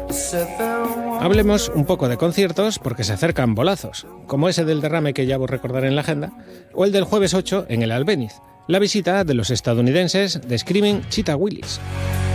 Hablemos un poco de conciertos porque se acercan bolazos, como ese del derrame que ya vos recordar en la agenda, o el del jueves 8 en el Albéniz, la visita de los estadounidenses de Screaming Cheetah Willis.